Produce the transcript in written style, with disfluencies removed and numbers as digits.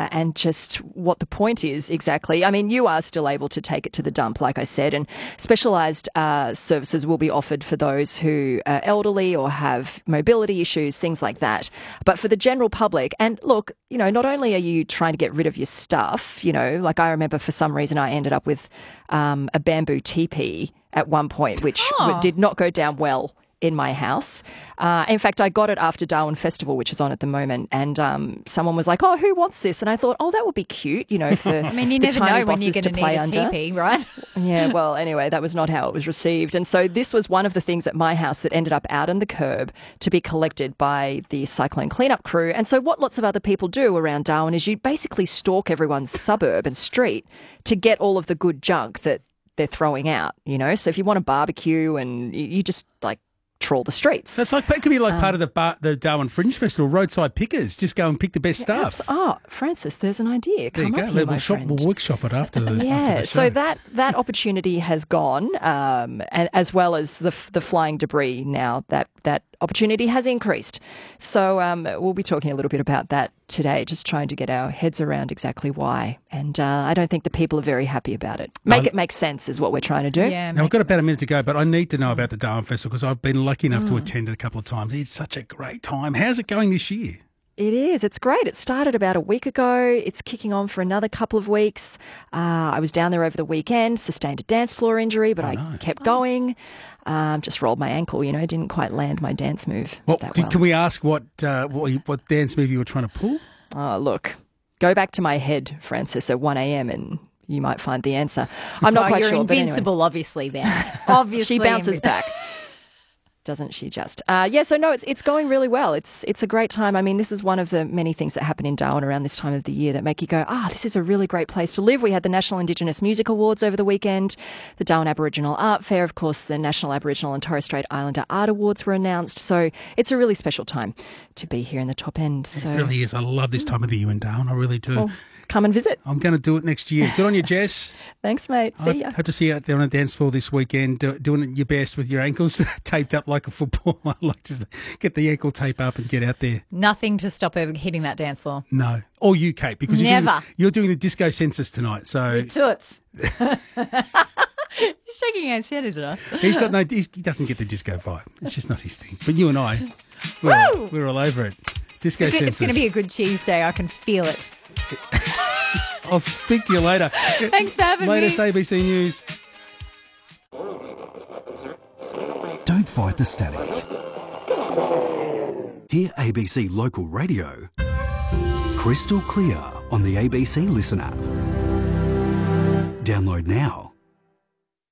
and just what the point is exactly. I mean, you are still able to take it to the dump, like I said, and specialised services will be offered for those who are elderly or have mobility issues, things like that. But for the general public, and look, not only are you trying to get rid of your stuff, like I remember for some reason I ended up with a bamboo teepee at one point, which did not go down well in my house. In fact, I got it after Darwin Festival, which is on at the moment, and someone was like, "Oh, who wants this?" And I thought, "Oh, that would be cute, for I mean, you never know when you're going to need a teepee, right? Yeah, well, anyway, that was not how it was received. And so this was one of the things at my house that ended up out on the curb to be collected by the cyclone cleanup crew. And so what lots of other people do around Darwin is you basically stalk everyone's suburb and street to get all of the good junk that they're throwing out, So if you want a barbecue and you just trawl the streets. So that could be like part of the Darwin Fringe Festival, roadside pickers. Just go and pick the best stuff. Oh, Francis, there's an idea. There you Come go. up here, my friend. We'll workshop it after the Yeah, after the show. so that opportunity has gone, and as well as the flying debris now, that opportunity has increased. So we'll be talking a little bit about that today, just trying to get our heads around exactly why. And I don't think the people are very happy about it. Make it make sense is what we're trying to do. Yeah, now, we've got about a minute to go, but I need to know about the Darwin Festival because I've been lucky enough to attend it a couple of times. It's such a great time. How's it going this year? It is. It's great. It started about a week ago. It's kicking on for another couple of weeks. I was down there over the weekend, sustained a dance floor injury, but I kept going. Just rolled my ankle, didn't quite land my dance move that well. Can we ask what dance move you were trying to pull? Oh, look, go back to my head, Francis, at 1 a.m. and you might find the answer. I'm not quite you're sure. Invincible, but anyway. obviously, there. Obviously. She bounces back. Doesn't she just? So no, it's going really well. It's a great time. I mean, this is one of the many things that happen in Darwin around this time of the year that make you go, this is a really great place to live. We had the National Indigenous Music Awards over the weekend, the Darwin Aboriginal Art Fair, of course, the National Aboriginal and Torres Strait Islander Art Awards were announced. So it's a really special time to be here in the top end. So it really is. I love this time of the year in Darwin. I really do. Well, come and visit. I'm going to do it next year. Good on you, Jess. Thanks, mate. See ya. Hope to see you out there on a dance floor this weekend, doing your best with your ankles taped up like a footballer. Just get the ankle tape up and get out there. Nothing to stop her hitting that dance floor. No. Or you, Kate, because you're doing the disco census tonight. So you toots. He's shaking his head, isn't he? He doesn't get the disco vibe. It's just not his thing. But you and I, we're all over it. Disco census. It's going to be a good cheese day. I can feel it. I'll speak to you later. Thanks for having me. Latest ABC News. Don't fight the static. Hear ABC Local Radio crystal clear on the ABC Listen app. Download now.